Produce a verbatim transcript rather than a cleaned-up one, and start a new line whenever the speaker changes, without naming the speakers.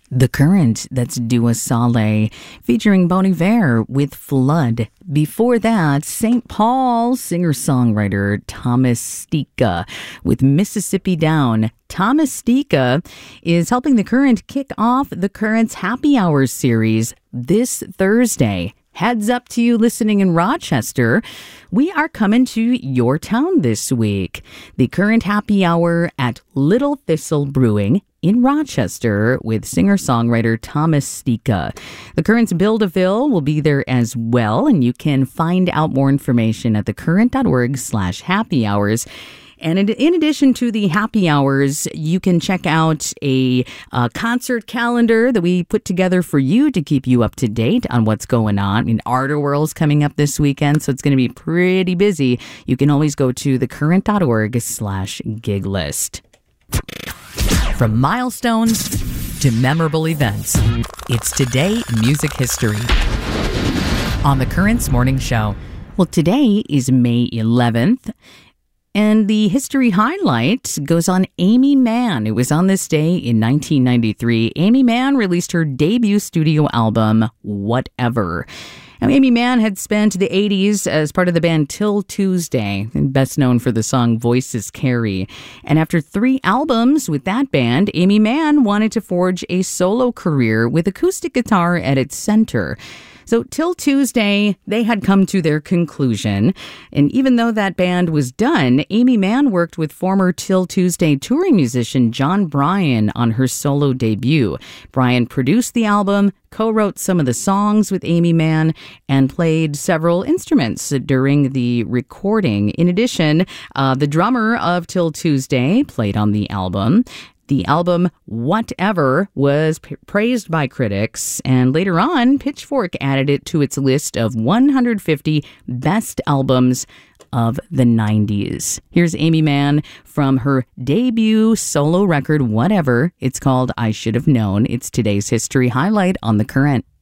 The Current, that's Dua Saleh, featuring Bon Iver with Flood. Before that, Saint Paul singer-songwriter Thomas Stika with Mississippi Down. Thomas Stika is helping The Current kick off The Current's Happy Hours series this Thursday. Heads up to you listening in Rochester. We are coming to your town this week. The Current Happy Hour at Little Thistle Brewing in Rochester with singer-songwriter Thomas Stika. The Current's Bill DeVille will be there as well, and you can find out more information at thecurrent.org slash happy hours. And in addition to the happy hours, you can check out a uh, concert calendar that we put together for you to keep you up to date on what's going on. I mean, Arterworld's coming up this weekend, so it's going to be pretty busy. You can always go to thecurrent.org slash gig list. From milestones to memorable events, it's Today in Music History on The Current's Morning Show. Well, today is May eleventh. And the history highlight goes on Aimee Mann. It was on this day in nineteen ninety-three. Aimee Mann released her debut studio album, Whatever. Now, Aimee Mann had spent the eighties as part of the band Till Tuesday, best known for the song Voices Carry. And after three albums with that band, Aimee Mann wanted to forge a solo career with acoustic guitar at its center. So Till Tuesday, they had come to their conclusion. And even though that band was done, Aimee Mann worked with former Till Tuesday touring musician Jon Brion on her solo debut. Brion produced the album, co-wrote some of the songs with Aimee Mann, and played several instruments during the recording. In addition, uh, the drummer of Till Tuesday played on the album. The album Whatever was p- praised by critics, and later on, Pitchfork added it to its list of one hundred fifty best albums of the nineties. Here's Aimee Mann from her debut solo record, Whatever. It's called I Should Have Known. It's today's history highlight on The Current.